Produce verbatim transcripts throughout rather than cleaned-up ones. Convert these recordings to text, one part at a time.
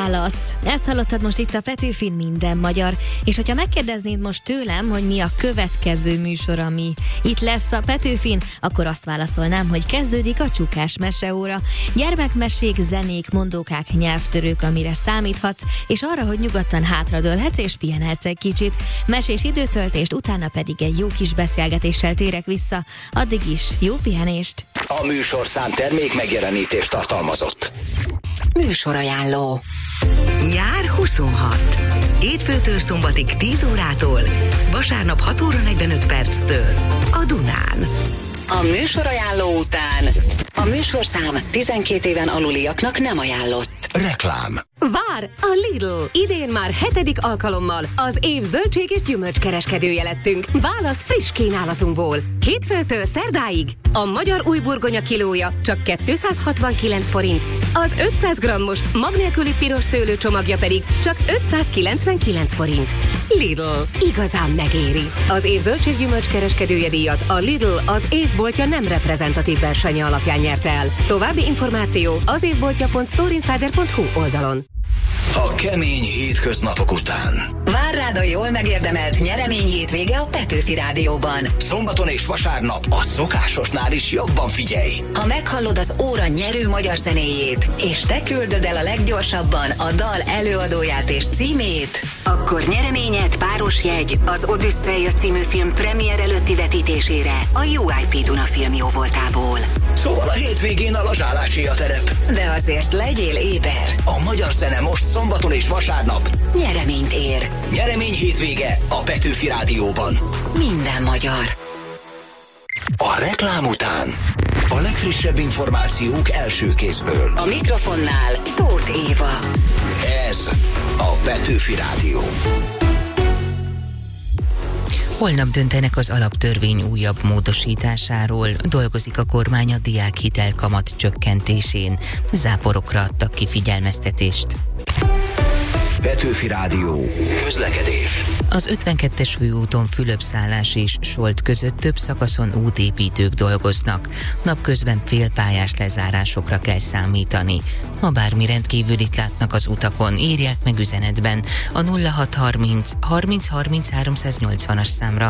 válasz. Ezt hallottad most itt a Petőfin Minden Magyar. És hogyha megkérdeznéd most tőlem, hogy mi a következő műsor, ami itt lesz a Petőfin, akkor azt válaszolnám, hogy kezdődik a Csukás meseóra. Gyermekmesék, zenék, mondókák, nyelvtörők, amire számíthatsz, és arra, hogy nyugodtan hátradőlhetsz és pihenhetsz egy kicsit. Mesés időtöltést, utána pedig egy jó kis beszélgetéssel térek vissza. Addig is jó pihenést! A műsorszám termék megjelenítést tartalmazott. Műsorajánló. Nyár huszonhat. Hétfőtől szombatig tíz órától, vasárnap hat óra negyvenöt perctől a Dunán. A műsorajánló után a műsorszám tizenkét éven aluliaknak nem ajánlott. Reklám. Vár a Lidl! Idén már hetedik alkalommal az év zöldség és gyümölcskereskedője lettünk. Válasz friss kínálatunkból. Hétfőtől szerdáig a magyar újburgonya kilója csak kétszázhatvankilenc forint, az ötszáz grammos mag nélküli piros szőlő csomagja pedig csak ötszázkilencvenkilenc forint. Lidl. Igazán megéri. Az év zöldség gyümölcskereskedője díjat a Lidl az évboltja nem reprezentatív versenye alapján nyerte el. További információ az évboltja pont storeinsider pont hu oldalon. A kemény hétköznapok után Vár rád a jól megérdemelt nyeremény hétvége a Petőfi Rádióban. szombaton és vasárnap a szokásosnál is jobban figyelj. Ha meghallod az óra nyerő magyar zenéjét, és te küldöd el a leggyorsabban a dal előadóját és címét, akkor nyereményed páros jegy az Odüsszeia című film premier előtti vetítésére a u i pé Duna film jóvoltából. Szóval a hétvégén a lazsálásé a terep. De azért legyél éber. A magyar zene most szombaton és vasárnap Nyereményt ér. Nyeremény hétvége a Petőfi Rádióban. Minden magyar. A reklám után a legfrissebb információk első kézből. A mikrofonnál Tóth Éva. Ez a Petőfi Rádió. Holnap döntenek az alaptörvény újabb módosításáról. Dolgozik a kormány a diákhitel kamat csökkentésén. Záporokra adtak ki figyelmeztetést. Petőfi Rádió. Közlekedés. Az ötvenkettes főúton Fülöp-Szállás és Solt között több szakaszon útépítők dolgoznak. Napközben félpályás lezárásokra kell számítani. Ha bármi rendkívülit látnak az utakon, írják meg üzenetben a nulla hat harminc harminc harminc háromszáznyolcvanas számra.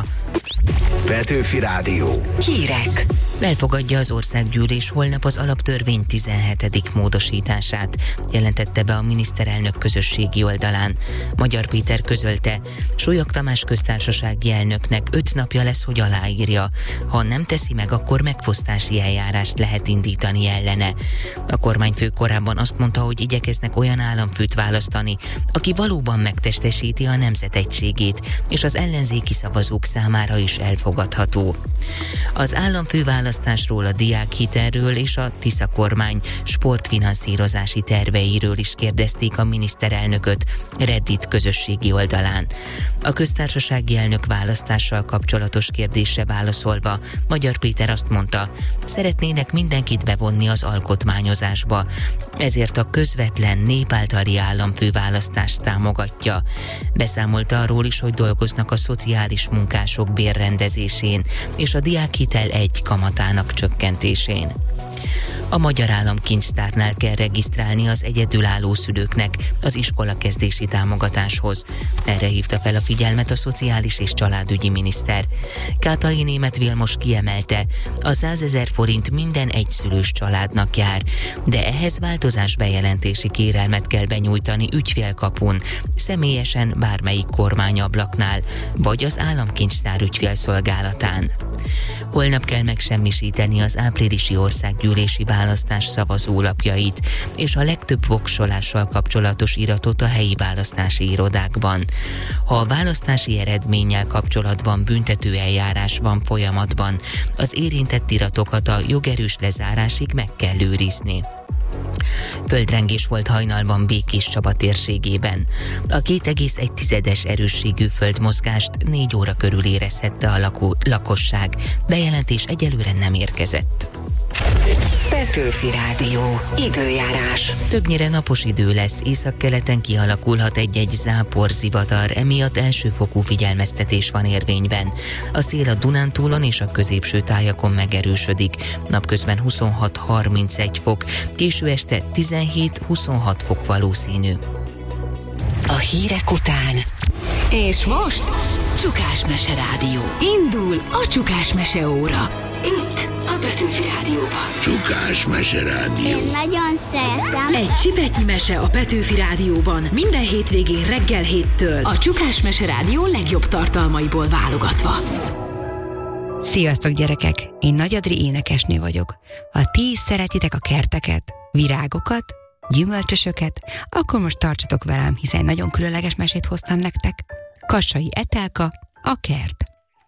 Petőfi Rádió. Hírek. Elfogadja az országgyűlés holnap az alaptörvény tizenhetedik módosítását, jelentette be a miniszterelnök közösségi oldalán. Magyar Péter közölte, Súlyog Tamás köztársasági elnöknek öt napja lesz, hogy aláírja. Ha nem teszi meg, akkor megfosztási eljárást lehet indítani ellene. A kormányfő korábban azt mondta, hogy igyekeznek olyan államfőt választani, aki valóban megtestesíti a nemzet egységét, és az ellenzéki szavazók számára is elfogadható. Az államfő választásról, a diákhitelről és a Tisza kormány sportfinanszírozási terveiről is kérdezték a miniszterelnököt Reddit közösségi oldalán. A köztársasági elnök választással kapcsolatos kérdésre válaszolva Magyar Péter azt mondta, szeretnének mindenkit bevonni az alkotmányozásba, ezért a közvetlen nép általi államfő választást támogatja. Beszámolta arról is, hogy dolgoznak a szociális munkások bérrendezésén és a diákhitel egy kamatának csökkentésén. A Magyar Államkincstárnál kell regisztrálni az egyedülálló szülőknek az iskolakezdési támogatáshoz. Erre hívta fel a figyelmet a Szociális és Családügyi miniszter. Kátai Németh Vilmos kiemelte, a százezer forint minden egyszülős családnak jár, de ehhez változás bejelentési kérelmet kell benyújtani ügyfélkapun, személyesen bármelyik kormányablaknál, vagy az Államkincstár ügyfélszolgálatán. Holnap kell megsemmisíteni az áprilisi országgyűlési választás szavazólapjait és a legtöbb voksolással kapcsolatos iratot a helyi választási irodákban. Ha a választási eredménnyel kapcsolatban büntető eljárás van folyamatban, az érintett iratokat a jogerős lezárásig meg kell őrizni. Földrengés volt hajnalban Békéscsaba térségében. A két egész egy tizedes erősségű földmozgást négy óra körül érezhette a lakó, lakosság. Bejelentés egyelőre nem érkezett. Petőfi Rádió. Időjárás. Többnyire napos idő lesz, északkeleten kialakulhat egy-egy zápor, zivatar, emiatt elsőfokú figyelmeztetés van érvényben. A szél a Dunántúlon és a középső tájakon megerősödik. Napközben huszonhat harmincegy fok, késő este tizenhét huszonhat fok valószínű. hírek után. És most Csukás Mese Rádió. Indul a Csukás Mese óra. Itt a Petőfi Rádióban. Csukás Mese Rádió. Én nagyon szeretem. Egy csipetnyi mese a Petőfi Rádióban minden hétvégén reggel héttől. A Csukás Mese Rádió legjobb tartalmaiból válogatva. Sziasztok gyerekek! Én Nagy Adri énekesnő vagyok. Ha ti is szeretitek a kerteket, virágokat, gyümölcsösöket, akkor most tartsatok velem, hiszen nagyon különleges mesét hoztam nektek. Kassai Etelka, a kert.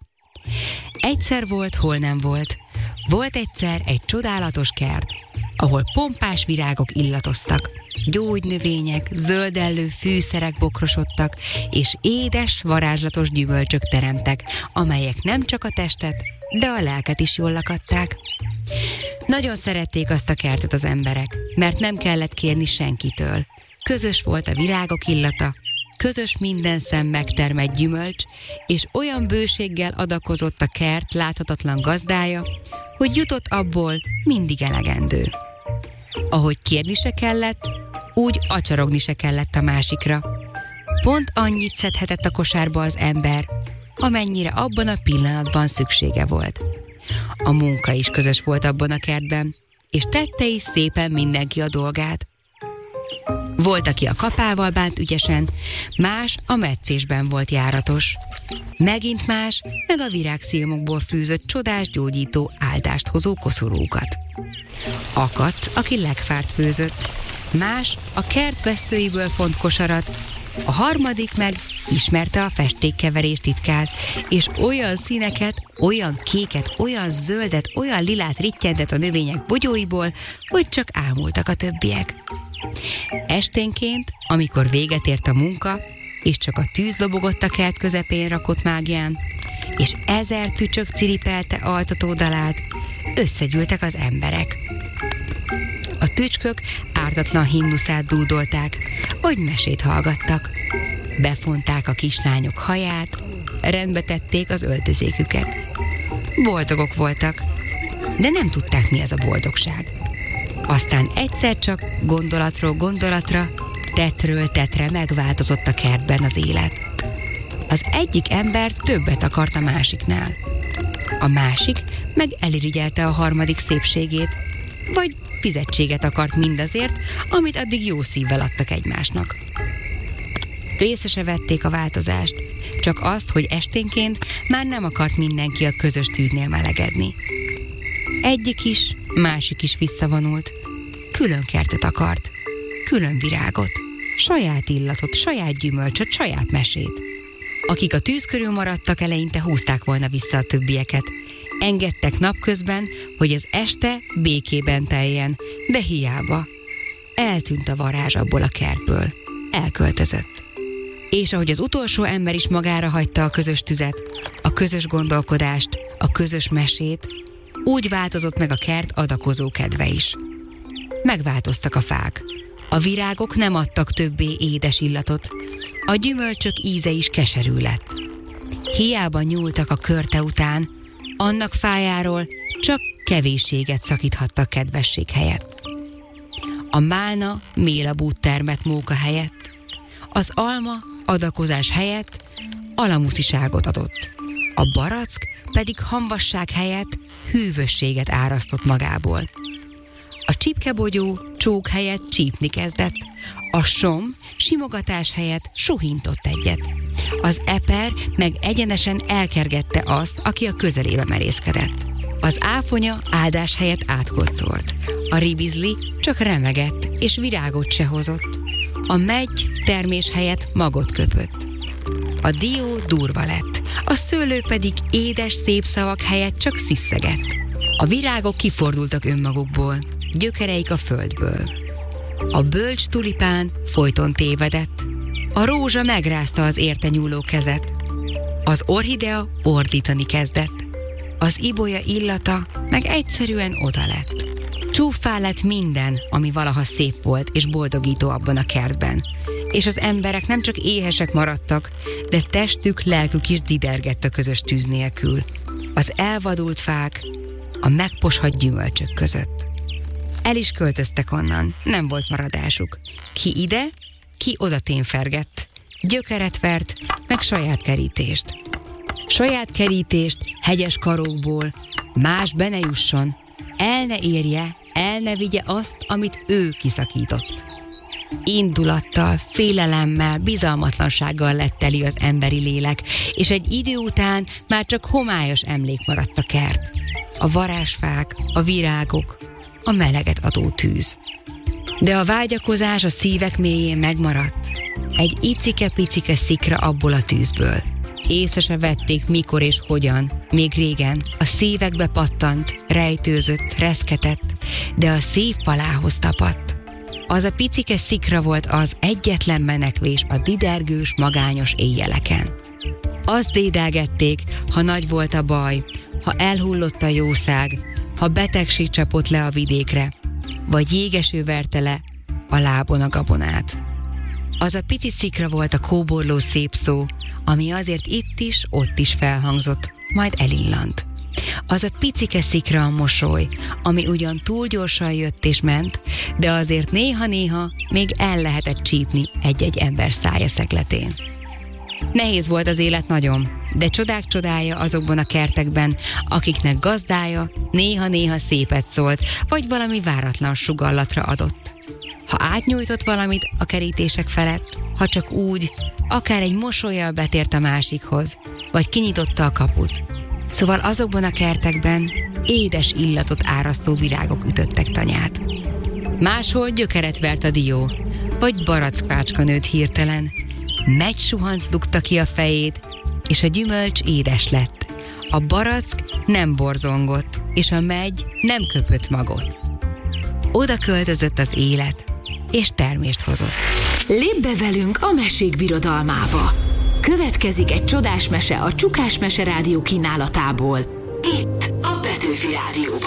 Egyszer volt, hol nem volt. Volt egyszer egy csodálatos kert, ahol pompás virágok illatoztak, gyógynövények, zöldellő fűszerek bokrosodtak, és édes, varázslatos gyümölcsök teremtek, amelyek nem csak a testet, de a lelket is jól lakatták. Nagyon szerették azt a kertet az emberek, mert nem kellett kérni senkitől. Közös volt a virágok illata, közös minden szem megtermett gyümölcs, és olyan bőséggel adakozott a kert láthatatlan gazdája, hogy jutott abból mindig elegendő. Ahogy kérni se kellett, úgy acsarogni se kellett a másikra. Pont annyit szedhetett a kosárba az ember, amennyire abban a pillanatban szüksége volt. A munka is közös volt abban a kertben, és tette is szépen mindenki a dolgát. Volt, aki a kapával bánt ügyesen, más a metszésben volt járatos. Megint más, meg a virágszilmokból fűzött csodás gyógyító áldást hozó koszorúkat. Akadt, aki legfárt főzött, más a kert vesszőiből font kosarat, a harmadik meg ismerte a festékkeverés titkát, és olyan színeket, olyan kéket, olyan zöldet, olyan lilát rittyentett a növények bogyóiból, hogy csak ámultak a többiek. Esténként, amikor véget ért a munka, és csak a tűz lobogott a kert közepén rakott mágián, és ezer tücsök ciripelte altató dalát, összegyűltek az emberek. A tücskök ártatlan himnuszát dúdolták, vagy mesét hallgattak. Befonták a kislányok haját, rendbe tették az öltözéküket. Boldogok voltak, de nem tudták, mi az a boldogság. Aztán egyszer csak gondolatról gondolatra, tettről tetre megváltozott a kertben az élet. Az egyik ember többet akart a másiknál. A másik meg elirigyelte a harmadik szépségét, vagy fizetséget akart mindazért, amit addig jó szívvel adtak egymásnak. Észre se vették a változást, csak azt, hogy esténként már nem akart mindenki a közös tűznél melegedni. Egyik is, másik is visszavonult. Külön kertet akart, külön virágot, saját illatot, saját gyümölcsöt, saját mesét. Akik a tűz körül maradtak, eleinte húzták volna vissza a többieket. Engedtek napközben, hogy az este békében teljen, de hiába. Eltűnt a varázs abból a kertből. Elköltözött. És ahogy az utolsó ember is magára hagyta a közös tüzet, a közös gondolkodást, a közös mesét, úgy változott meg a kert adakozó kedve is. Megváltoztak a fák. A virágok nem adtak többé édes illatot. A gyümölcsök íze is keserű lett. Hiába nyúltak a körte után, annak fájáról csak kevésséget szakíthattak kedvesség helyett. A málna mélabút termett móka helyett, az alma adakozás helyett alamusziságot adott. A barack pedig hamvasság helyett hűvösséget árasztott magából. A csipkebogyó csók helyett csípni kezdett, a som simogatás helyett suhintott egyet. Az eper meg egyenesen elkergette azt, aki a közelébe merészkedett. Az áfonya áldás helyett átkocolt. A ribizli csak remegett, és virágot se hozott. A meggy termés helyett magot köpött. A dió durva lett, a szőlő pedig édes szép szavak helyett csak sziszegett. A virágok kifordultak önmagukból, gyökereik a földből. A bölcs tulipán folyton tévedett, a rózsa megrázta az érte nyúló kezet. Az orchidea ordítani kezdett, az ibolya illata meg egyszerűen oda lett. Csúffá lett minden, ami valaha szép volt és boldogító abban a kertben. És az emberek nem csak éhesek maradtak, de testük, lelkük is didergett a közös tűz nélkül. Az elvadult fák a megposhat gyümölcsök között. El is költöztek onnan, nem volt maradásuk. Ki ide, ki oda témfergett. gyökeret vert, meg saját kerítést. Saját kerítést hegyes karókból, más be ne jusson, el ne érje, el ne vigye azt, amit ő kiszakított. Indulattal, félelemmel, bizalmatlansággal lett teli az emberi lélek, és egy idő után már csak homályos emlék maradt a kert. A varázsfák, a virágok, a meleget adó tűz. De a vágyakozás a szívek mélyén megmaradt. Egy icike-picike szikra abból a tűzből. Észre se vették, mikor és hogyan. Még régen a szívekbe pattant, rejtőzött, reszketett, de a szív falához tapadt. Az a picike szikra volt az egyetlen menekvés a didergős, magányos éjjeleken. Azt dédelgették, ha nagy volt a baj, ha elhullott a jószág, ha betegség csapott le a vidékre, vagy jégeső verte le a lábon a gabonát. Az a pici szikra volt a kóborló szép szó, ami azért itt is, ott is felhangzott, majd elillant. Az a picike szikra a mosoly, ami ugyan túl gyorsan jött és ment, de azért néha-néha még el lehetett csípni egy-egy ember szája szegletén. Nehéz volt az élet nagyon, de csodák csodája azokban a kertekben, akiknek gazdája néha-néha szépet szólt, vagy valami váratlan sugallatra adott. Ha átnyújtott valamit a kerítések felett, ha csak úgy, akár egy mosollyal betért a másikhoz, vagy kinyitotta a kaput. Szóval azokban a kertekben édes illatot árasztó virágok ütöttek tanyát. Máshol gyökeret vert a dió, vagy barackfácska nőtt hirtelen. Megysuhanc dugta ki a fejét, és a gyümölcs édes lett. A barack nem borzongott, és a megy nem köpött magot. Oda költözött az élet, és termést hozott. Lépj be velünk a mesék birodalmába! Következik egy csodás mese a Csukás Mese Rádió kínálatából. Itt a Petőfi Rádióban.